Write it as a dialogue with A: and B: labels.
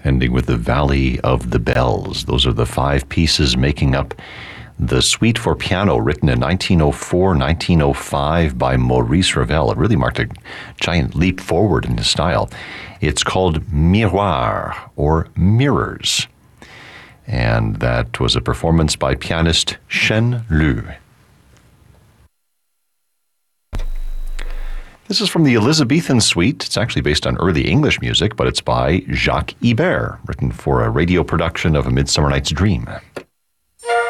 A: ending with the Valley of the Bells. Those are the 5 pieces making up the suite for piano written in 1904-1905 by Maurice Ravel. It really marked a giant leap forward in his style. It's called Miroir, or Mirrors. And that was a performance by pianist Shen Lu. This is from the Elizabethan Suite. It's actually based on early English music, but it's by Jacques Ibert, written for a radio production of A Midsummer Night's Dream.